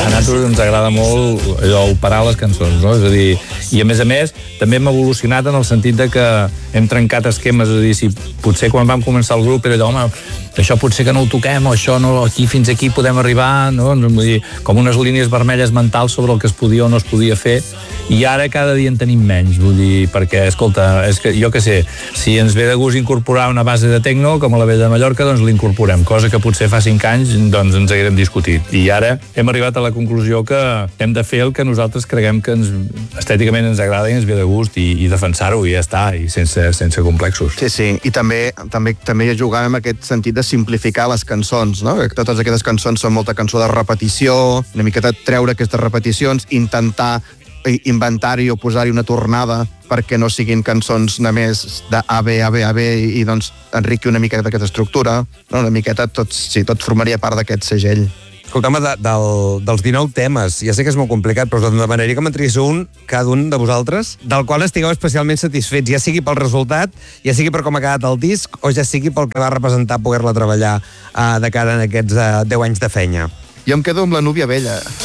A nosaltres ens agrada molt allò, operar les cançons, no? És a dir, i a més, també hem evolucionat en el sentit de que hem trencat esquemes, és a dir, si potser quan vam començar el grup era allò, home, això potser que no ho toquem, o això no, aquí fins aquí podem arribar, no? Vull dir, com unes línies vermelles mentals sobre el que es podia o no es podia fer, i ara cada dia en tenim menys, vull dir, perquè, escolta, és que jo què sé, si ens ve de gust incorporar una base de tecno, com a la Vella de Mallorca, doncs l'incorporem, cosa que potser fa 5 anys doncs ens haguérem discutit. I ara hem arribat a la conclusió que hem de fer el que nosaltres creguem que estèticament ens agrada i ens ve de gust i defensar-ho i ja està, i sense complexos. Sí, i també jugar amb aquest sentit de simplificar les cançons, no? Que totes aquestes cançons són molta cançó de repetició, una miqueta treure aquestes repeticions, intentar inventar-hi o posar-hi una tornada perquè no siguin cançons només de A, B, A, B, A, B i doncs enriqui una miqueta aquesta estructura, no? Una miqueta tot formaria part d'aquest segell. Escolta'm, dels 19 temes, ja sé que és molt complicat, però us demanaria que m'entregués cada un de vosaltres, del qual estigueu especialment satisfets, ja sigui pel resultat, ja sigui per com ha quedat el disc, o ja sigui pel que va representar poder-la treballar de cara a aquests 10 anys de feina. Jo em quedo amb La núvia vella.